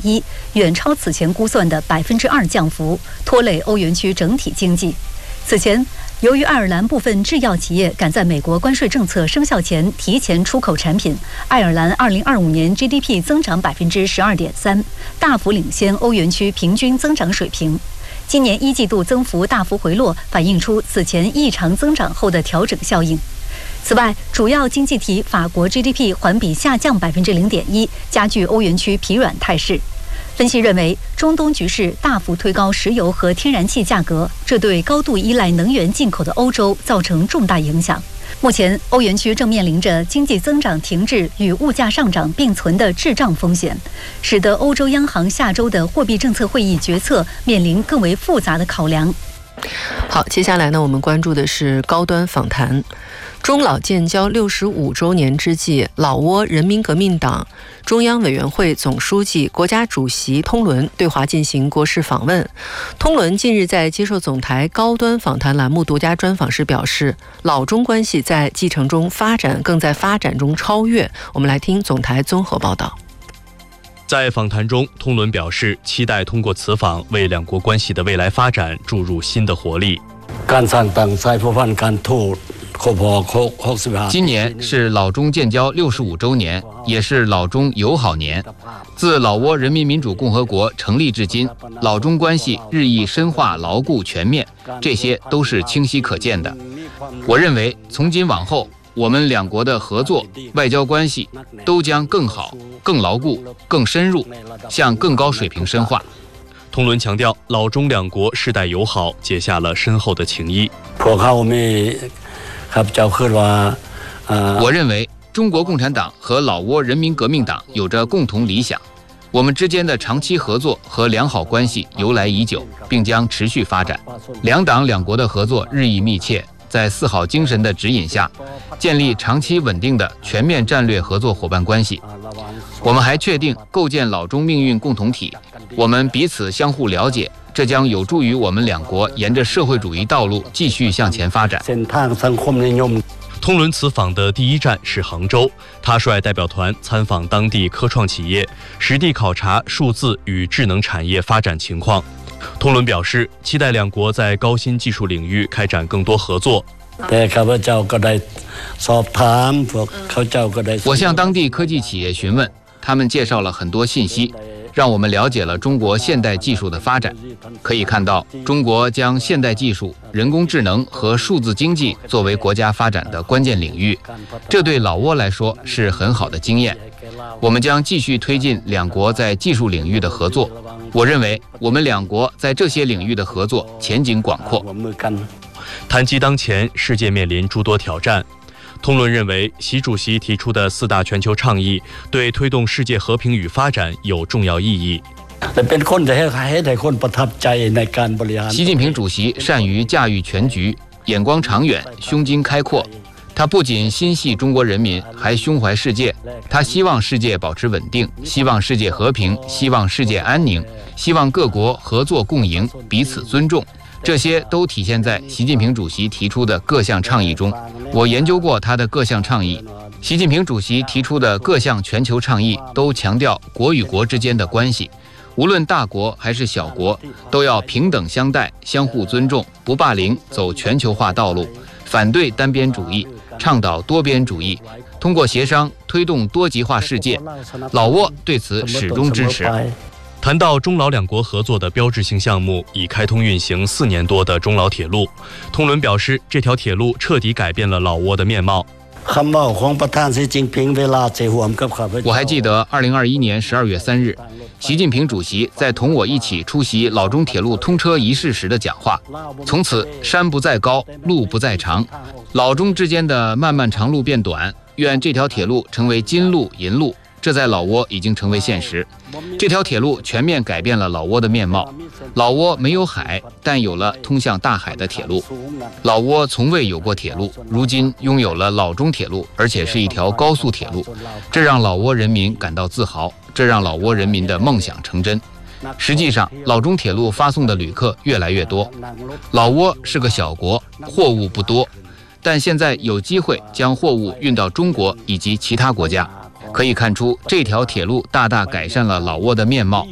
1.1%，远超此前估算的2%降幅，拖累欧元区整体经济。此前，由于爱尔兰部分制药企业赶在美国关税政策生效前提前出口产品，爱尔兰2025年 GDP 增长12.3%，大幅领先欧元区平均增长水平。今年1季度增幅大幅回落，反映出此前异常增长后的调整效应。此外，主要经济体法国 GDP 环比下降0.1%，加剧欧元区疲软态势。分析认为，中东局势大幅推高石油和天然气价格，这对高度依赖能源进口的欧洲造成重大影响。目前，欧元区正面临着经济增长停滞与物价上涨并存的滞胀风险，使得欧洲央行下周的货币政策会议决策面临更为复杂的考量。 好，接下来呢，我们关注的是高端访谈。中老建交65周年之际，老挝人民革命党中央委员会总书记、国家主席通伦对华进行国事访问。通伦近日在接受总台高端访谈栏目独家专访时表示，老中关系在继承中发展，更在发展中超越。我们来听总台综合报道。 在访谈中，通伦表示，期待通过此访为两国关系的未来发展注入新的活力。 今年是老中建交65周年，也是老中友好年。自老挝人民民主共和国成立至今，老中关系日益深化、牢固、全面，这些都是清晰可见的。我认为，从今往后，我们两国的合作、外交关系都将更好、更牢固、更深入，向更高水平深化。 通伦强调，老中两国世代友好，结下了深厚的情谊。 我认为，中国共产党和老挝人民革命党有着共同理想，我们之间的长期合作和良好关系由来已久，并将持续发展。两党两国的合作日益密切，在四好精神的指引下，建立长期稳定的全面战略合作伙伴关系。我们还确定构建老中命运共同体，我们彼此相互了解，这将有助于我们两国沿着社会主义道路继续向前发展。 通伦此访的第一站是杭州，他率代表团参访当地科创企业，实地考察数字与智能产业发展情况。通伦表示，期待两国在高新技术领域开展更多合作。 我向当地科技企业询问，他们介绍了很多信息，让我们了解了中国现代技术的发展。可以看到，中国将现代技术、人工智能和数字经济作为国家发展的关键领域，这对老挝来说是很好的经验。我们将继续推进两国在技术领域的合作。我认为，我们两国在这些领域的合作前景广阔。 谈及当前世界面临诸多挑战，通伦认为，习主席提出的4大全球倡议对推动世界和平与发展有重要意义。 习近平主席善于驾驭全局，眼光长远，胸襟开阔。他不仅心系中国人民，还胸怀世界。他希望世界保持稳定，希望世界和平，希望世界安宁，希望各国合作共赢，彼此尊重。这些都体现在习近平主席提出的各项倡议中。我研究过他的各项倡议，习近平主席提出的各项全球倡议都强调国与国之间的关系，无论大国还是小国，都要平等相待，相互尊重，不霸凌，走全球化道路，反对单边主义，倡导多边主义，通过协商推动多极化世界。老挝对此始终支持。 谈到中老两国合作的标志性项目，已开通运行4年多的中老铁路，通伦表示，这条铁路彻底改变了老挝的面貌。 我还记得2021年12月3日，习近平主席在同我一起出席老中铁路通车仪式时的讲话。从此，山不再高，路不再长，老中之间的漫漫长路变短，愿这条铁路成为金路银路。这在老挝已经成为现实。这条铁路全面改变了老挝的面貌。老挝没有海，但有了通向大海的铁路。老挝从未有过铁路，如今拥有了老中铁路，而且是一条高速铁路，这让老挝人民感到自豪，这让老挝人民的梦想成真。实际上，老中铁路发送的旅客越来越多。老挝是个小国，货物不多，但现在有机会将货物运到中国以及其他国家。可以看出，这条铁路大大改善了老挝的面貌，